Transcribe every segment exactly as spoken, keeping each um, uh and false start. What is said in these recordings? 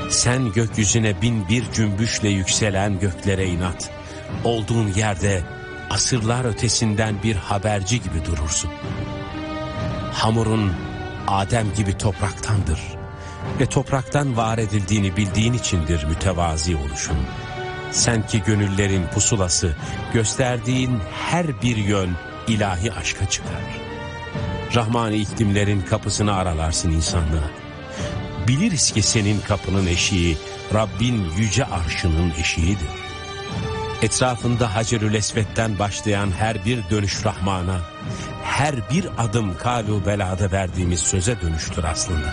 Sen gökyüzüne bin bir cümbüşle yükselen göklere inat. Olduğun yerde asırlar ötesinden bir haberci gibi durursun. Hamurun Adem gibi topraktandır ve topraktan var edildiğini bildiğin içindir mütevazi oluşun. Sen ki gönüllerin pusulası, gösterdiğin her bir yön ilahi aşka çıkar. Rahman-ı iklimlerin kapısını aralarsın insanlığa. Biliriz ki senin kapının eşiği Rabbin yüce arşının eşiğidir. Etrafında Hacerül Esved'den başlayan her bir dönüş Rahman'a, her bir adım kalu belada verdiğimiz söze dönüştür aslında.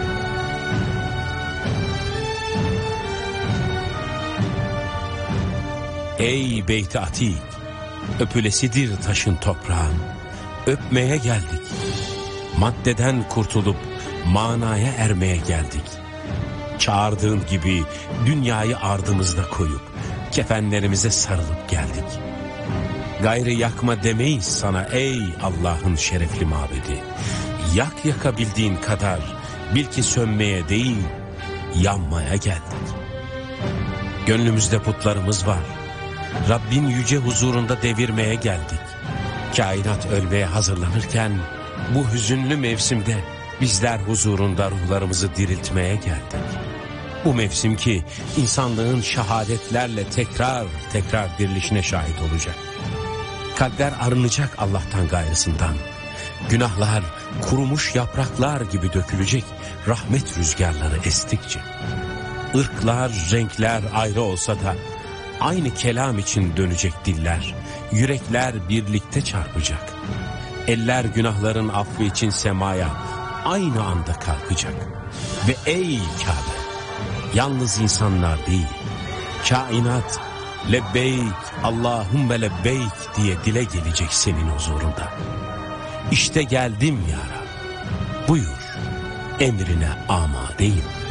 Ey Beyt-i Atik, öpülesidir taşın toprağın, öpmeye geldik. Maddeden kurtulup manaya ermeye geldik. Çağırdığın gibi dünyayı ardımızda koyup kefenlerimize sarılıp geldik. Gayrı yakma demeyiz sana ey Allah'ın şerefli mabedi. Yak yakabildiğin kadar, bil ki sönmeye değil yanmaya geldik. Gönlümüzde putlarımız var. Rabbin yüce huzurunda devirmeye geldik. Kainat ölmeye hazırlanırken bu hüzünlü mevsimde bizler huzurunda ruhlarımızı diriltmeye geldik. Bu mevsim ki insanlığın şehadetlerle tekrar tekrar dirilişine şahit olacak. Kalpler arınacak Allah'tan gayrısından. Günahlar kurumuş yapraklar gibi dökülecek rahmet rüzgarları estikçe. Irklar, renkler ayrı olsa da aynı kelam için dönecek diller. Yürekler birlikte çarpacak. Eller günahların affı için semaya aynı anda kalkacak. Ve ey Kabe, yalnız insanlar değil, kainat lebbeyk Allahümme lebbeyk diye dile gelecek senin huzurunda. İşte geldim ya Rab, buyur, emrine amadeyim.